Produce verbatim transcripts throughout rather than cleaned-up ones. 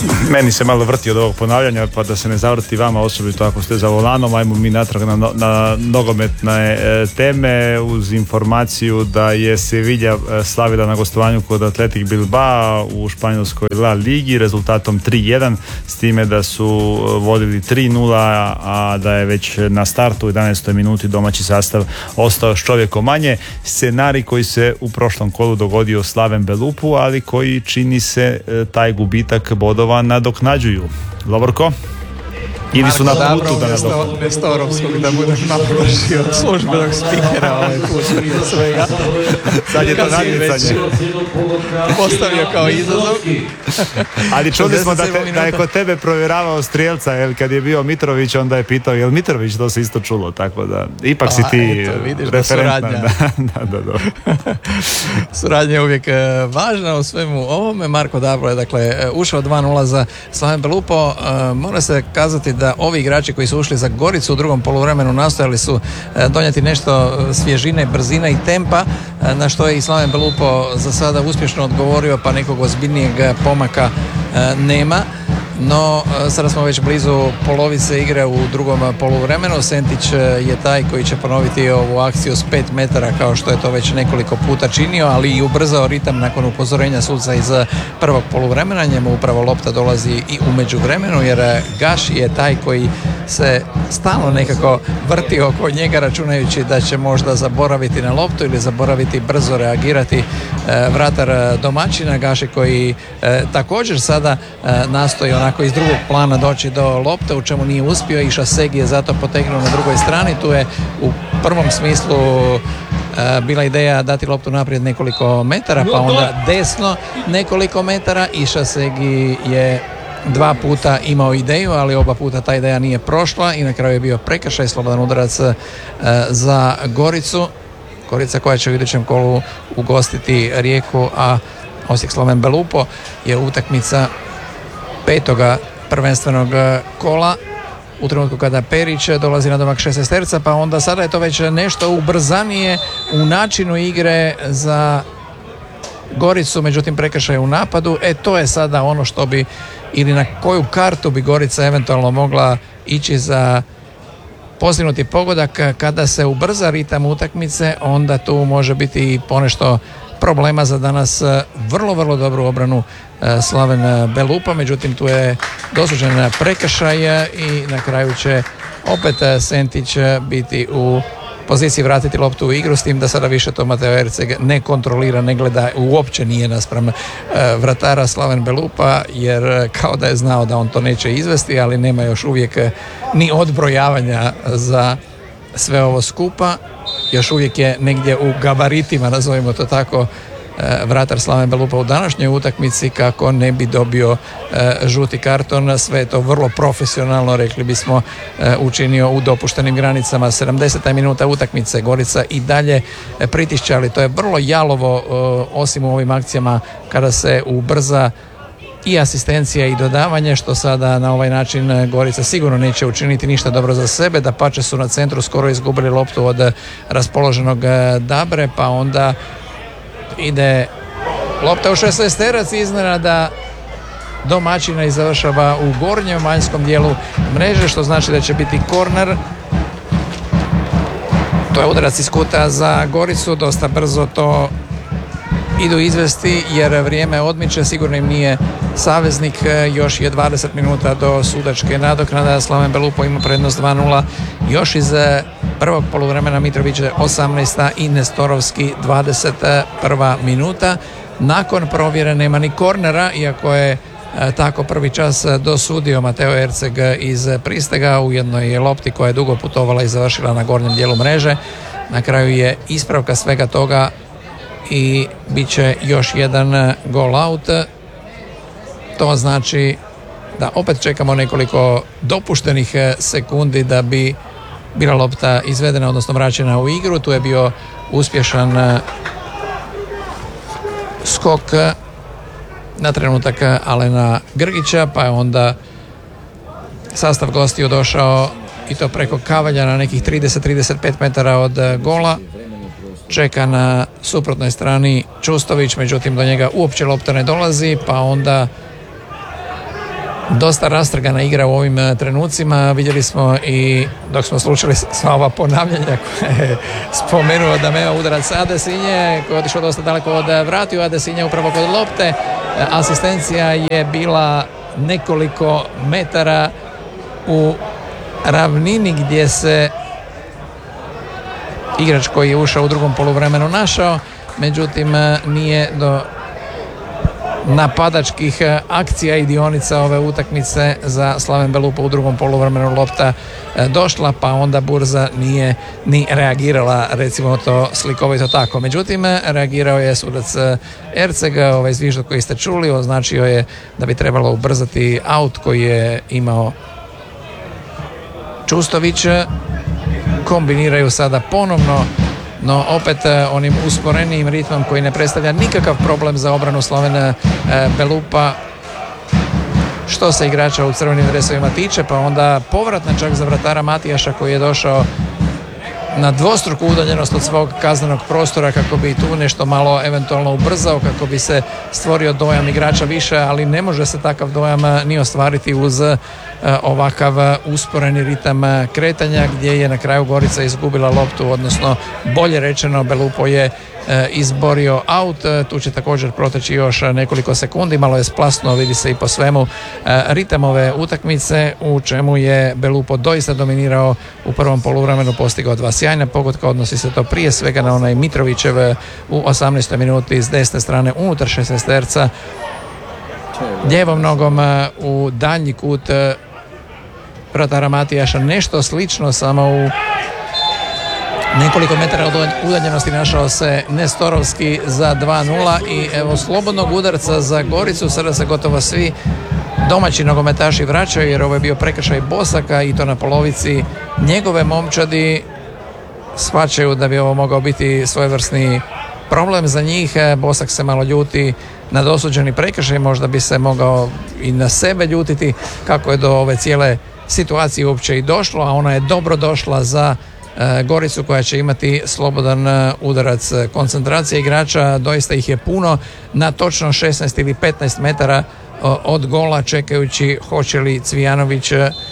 Meni se malo vrti od ovog ponavljanja, pa da se ne zavrti vama, osobito ako ste za volanom. Ajmo mi natrag na, na nogometne e, teme, uz informaciju da je Sevilla e, slavila na gostovanju kod Athletic Bilbao u španjolskoj La Ligi rezultatom tri jedan, s time da su vodili tri nula, a da je već na startu u jedanaestoj minuti domaći sastav ostao s čovjekom manje. Scenarij koji se u prošlom kolu dogodio Slaven Belupu, ali koji čini se e, taj gubitak bodova nadoknađuju. Lovorko? Ili su na putu da nadoknađuju? Mjesto Europskog da budem malo brži od službenog spikera ovaj put prije svega. Sad je to natjecanje. Postavio kao izazov. Ali čuli smo da, te, da je kod tebe provjeravao strijelca, jer kad je bio Mitrović, onda je pitao jel Mitrović, to se isto čulo, tako da ipak si ti referentna. Da, da, da, da. Suradnja je uvijek važna u svemu ovome. Marko Dabro je dakle ušao dva nula za Slaven Belupo. Mora se kazati da ovi igrači koji su ušli za Goricu u drugom poluvremenu nastojali su donijeti nešto svježine, brzine i tempa, na što je i Slaven Belupo za sada uspješno odgovorio, pa nekog ozbiljnijeg pomaka nema. No, sada smo već blizu polovice igre u drugom poluvremenu. Sentić je taj koji će ponoviti ovu akciju s pet metara, kao što je to već nekoliko puta činio, ali i ubrzao ritam nakon upozorenja suca iz prvog poluvremena. Njemu upravo lopta dolazi i u međuvremenu, jer Gaši je taj koji se stalno nekako vrti oko njega, računajući da će možda zaboraviti na loptu ili zaboraviti brzo reagirati vratar domaćina. Gaši koji također sada nastoji onako iz drugog plana doći do lopte, u čemu nije uspio, i Šasegi je zato potegnuo na drugoj strani. Tu je u prvom smislu e, bila ideja dati loptu naprijed nekoliko metara, pa onda desno nekoliko metara, i Šasegi je dva puta imao ideju, ali oba puta ta ideja nije prošla i na kraju je bio prekršaj, slobodan udarac e, za Goricu. Gorica koja će u idućem kolu ugostiti Rijeku, a Osijek Slaven Belupo je utakmica petoga prvenstvenog kola, u trenutku kada Perić dolazi na domak šesnaesterca, pa onda sada je to već nešto ubrzanije u načinu igre za Goricu, međutim prekršaj u napadu. E to je sada ono što bi, ili na koju kartu bi Gorica eventualno mogla ići za postignuti pogodak. Kada se ubrza ritam utakmice, onda tu može biti ponešto problema za danas vrlo, vrlo dobru obranu Slaven Belupa, međutim tu je dosuđen prekršaj i na kraju će opet Sentić biti u poziciji vratiti loptu u igru, s tim da sada više to Mateo Erceg ne kontrolira, ne gleda, uopće nije naspram vratara Slaven Belupa, jer kao da je znao da on to neće izvesti, ali nema još uvijek ni odbrojavanja za sve ovo skupa. Još uvijek je negdje u gabaritima, nazovimo to tako, vratar Slaven Belupa u današnjoj utakmici, kako ne bi dobio žuti karton. Sve je to vrlo profesionalno, rekli bismo, učinio u dopuštenim granicama. sedamdeseta minuta utakmice, Gorica i dalje pritišće, ali to je vrlo jalovo, osim u ovim akcijama kada se ubrza i asistencija i dodavanje, što sada na ovaj način Gorica sigurno neće učiniti ništa dobro za sebe. Dapače su na centru skoro izgubili loptu od raspoloženog Dabre, pa onda ide lopta u šesnaesterac, iznenada domaćina i završava u gornjem vanjskom dijelu mreže, što znači da će biti korner. To je udarac iz kuta za Goricu, dosta brzo to idu izvesti jer vrijeme odmiče, sigurno im nije saveznik. Još je dvadeset minuta do sudačke nadoknade. Slaven Belupo ima prednost dva nula. Još iz prvog poluvremena, Mitrović osamnaesta i Nestorovski dvadeset prva minuta. Nakon provjere nema ni kornera, iako je tako prvi čas dosudio Mateo Erceg iz Pristega u jednoj lopti koja je dugo putovala i završila na gornjem dijelu mreže. Na kraju je ispravka svega toga i bit će još jedan goal out. To znači da opet čekamo nekoliko dopuštenih sekundi da bi bila lopta izvedena, odnosno vraćena u igru. Tu je bio uspješan skok na trenutak Alena Grgića, pa je onda sastav gostiju došao i to preko Kavalja na nekih trideset do trideset pet metara od gola. Čeka na suprotnoj strani Čustović, međutim do njega uopće lopta ne dolazi, pa onda dosta rastrgana igra u ovim trenucima. Vidjeli smo i dok smo slušali sva ova ponavljanja koje je spomenuo da nema udarac Adesinje koji je otišao dosta daleko od vratiju Adesinje upravo kod lopte. Asistencija je bila nekoliko metara u ravnini gdje se igrač koji je ušao u drugom poluvremenu našao, međutim nije do napadačkih akcija i dionica ove utakmice za Slaven Belupo u drugom poluvremenu lopta došla, pa onda burza nije ni reagirala, recimo to slikovito tako. Međutim, reagirao je sudac Erceg, ovaj zviždok koji ste čuli označio je da bi trebalo ubrzati aut koji je imao Čustović. Kombiniraju sada ponovno, no opet onim usporenijim ritmom koji ne predstavlja nikakav problem za obranu Slaven Belupa što se igrača u crvenim dresovima tiče, pa onda povratna čak za vratara Matijaša koji je došao na dvostruku udaljenost od svog kaznenog prostora kako bi tu nešto malo eventualno ubrzao, kako bi se stvorio dojam igrača više, ali ne može se takav dojam ni ostvariti uz ovakav usporeni ritam kretanja gdje je na kraju Gorica izgubila loptu, odnosno bolje rečeno Belupo je izborio aut. Tu će također proteći još nekoliko sekundi, malo je splasno, vidi se i po svemu ritam ove utakmice u čemu je Belupo doista dominirao u prvom poluvremenu, postigao dva sjajna pogotka, odnosi se to prije svega na onaj Mitrovićev u osamnaestoj minuti s desne strane unutar šesnaesterca lijevom nogom u daljnji kut vratara Matijaša, nešto slično, samo u nekoliko metara od udaljenosti našao se Nestorovski za dva nula i evo slobodnog udarca za Goricu. Sada se gotovo svi domaći nogometaši vraćaju jer ovo je bio prekršaj Bosaka i to na polovici njegove momčadi. Shvaćaju da bi ovo mogao biti svojevrsni problem za njih. Bosak se malo ljuti na dosuđeni prekršaj, možda bi se mogao i na sebe ljutiti kako je do ove cijele situacije uopće i došlo, a ona je dobro došla za Goricu koja će imati slobodan udarac. Koncentracija igrača, doista ih je puno, na točno šesnaest ili petnaest metara od gola, čekajući hoće li Cvijanović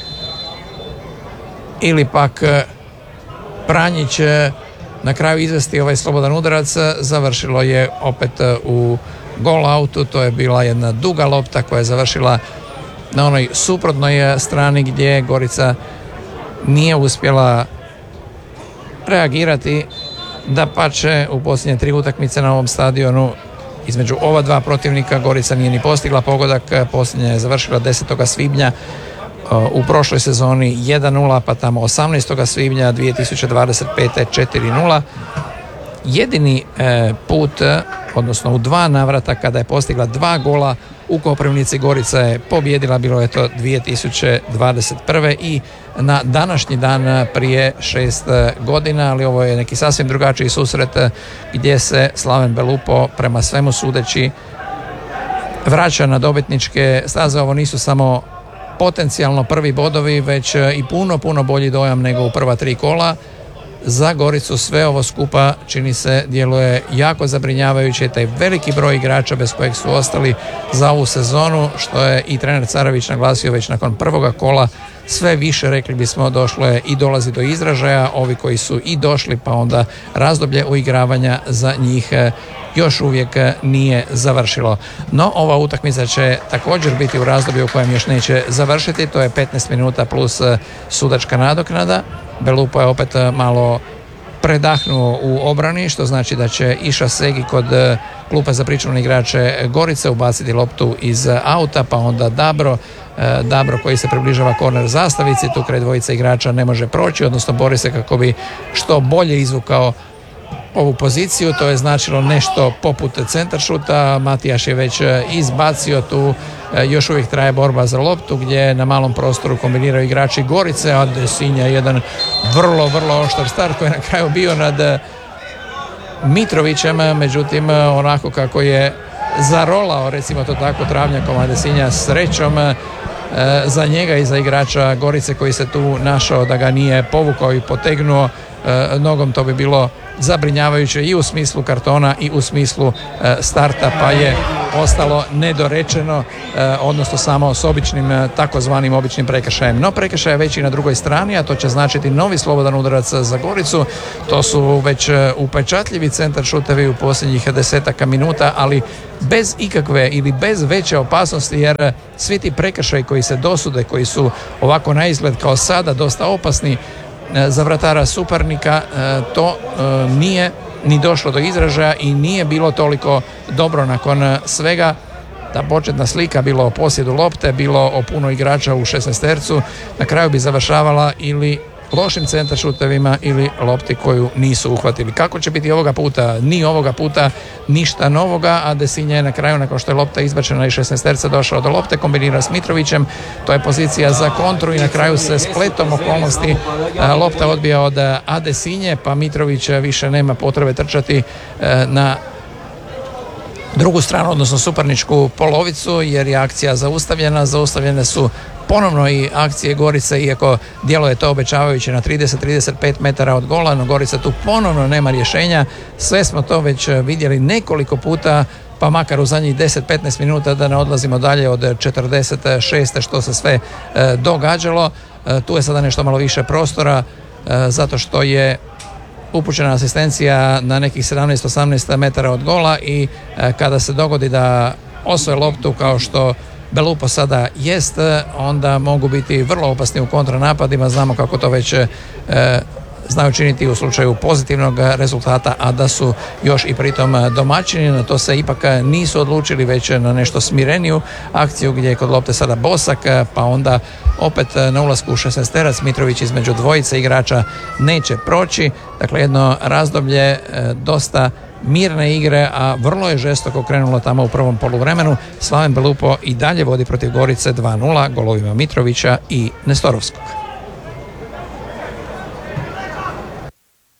ili pak Pranjić na kraju izvesti ovaj slobodan udarac. Završilo je opet u gol autu, to je bila jedna duga lopta koja je završila na onoj suprotnoj strani gdje Gorica nije uspjela reagirati. Dapače, u posljednje tri utakmice na ovom stadionu između ova dva protivnika Gorica nije ni postigla pogodak. Posljednja je završila desetog svibnja u prošloj sezoni jedan nula, pa tamo osamnaestog svibnja dvije tisuće dvadeset pete četiri nula. Jedini put, odnosno u dva navrata kada je postigla dva gola u Koprivnici, Gorica je pobjedila, bilo je to dvije tisuće dvadeset prve i na današnji dan prije šest godina, ali ovo je neki sasvim drugačiji susret gdje se Slaven Belupo prema svemu sudeći vraća na dobitničke staze. Ovo nisu samo potencijalno prvi bodovi, već i puno, puno bolji dojam nego u prva tri kola. Za Goricu sve ovo skupa čini se djeluje jako zabrinjavajuće, taj veliki broj igrača bez kojeg su ostali za ovu sezonu, što je i trener Carović naglasio već nakon prvoga kola, sve više, rekli bismo, došlo je i dolazi do izražaja. Ovi koji su i došli, pa onda razdoblje uigravanja za njih još uvijek nije završilo. No, ova utakmica će također biti u razdoblju u kojem još neće završiti, to je petnaest minuta plus sudačka nadoknada. Belupo je opet malo predahnuo u obrani, što znači da će Iša Segi kod klupa za pričuvne igrače Gorice ubaciti loptu iz auta, pa onda Dabro, Dabro koji se približava korner zastavici, tu kraj dvojice igrača ne može proći, odnosno bori se kako bi što bolje izvukao ovu poziciju. To je značilo nešto poput centaršuta. Matijaš je već izbacio tu, još uvijek traje borba za loptu gdje na malom prostoru kombiniraju igrači Gorice, a Desinja jedan vrlo, vrlo oštar start koji je na kraju bio nad Mitrovićem, međutim onako kako je zarolao, recimo to tako, travnjakom, a Desinja srećom za njega i za igrača Gorice koji se tu našao da ga nije povukao i potegnuo nogom, to bi bilo zabrinjavajuće i u smislu kartona i u smislu starta, pa je ostalo nedorečeno, odnosno samo s običnim, takozvanim običnim prekršajem. No prekršaj je već i na drugoj strani, a to će značiti novi slobodan udarac za Goricu. To su već upečatljivi centar šutevi u posljednjih desetaka minuta, ali bez ikakve ili bez veće opasnosti, jer svi ti prekršaji koji se dosude, koji su ovako na izgled kao sada dosta opasni za vratara suparnika, to nije ni došlo do izražaja i nije bilo toliko dobro nakon svega. Ta početna slika, bilo o posjedu lopte, bilo o puno igrača u šesnaestercu, na kraju bi završavala ili lošim centar šutevima ili lopti koju nisu uhvatili. Kako će biti ovoga puta? Ni ovoga puta ništa novoga, a Desinja je na kraju, nakon što je lopta izbačena iz šesnaesterca, došao do lopte, kombinira s Mitrovićem, to je pozicija za kontru i na kraju se spletom okolnosti lopta odbija od Adesinje, pa Mitrović više nema potrebe trčati na drugu stranu, odnosno suparničku polovicu, jer je akcija zaustavljena. Zaustavljene su ponovno i akcije Gorice, iako djeluje to obećavajuće na trideset do trideset pet metara od gola, no Gorica tu ponovno nema rješenja. Sve smo to već vidjeli nekoliko puta, pa makar u zadnjih deset do petnaest minuta, da ne odlazimo dalje od četrdeset šest što se sve e, događalo. E, tu je sada nešto malo više prostora, e, zato što je upućena asistencija na nekih sedamnaest do osamnaest metara od gola i e, kada se dogodi da osvoje loptu kao što Belupo sada jest, onda mogu biti vrlo opasni u kontranapadima. Znamo kako to već e, znaju činiti u slučaju pozitivnog rezultata, a da su još i pritom domaćini. Na to se ipak nisu odlučili, već na nešto smireniju akciju gdje je kod lopte sada Bosak, pa onda opet na ulasku u šesnaesterac Mitrović između dvojice igrača neće proći. Dakle, jedno razdoblje dosta mirne igre, a vrlo je žestoko krenulo tamo u prvom poluvremenu. Slaven Belupo i dalje vodi protiv Gorice dva nula golovima Mitrovića i Nestorovskog.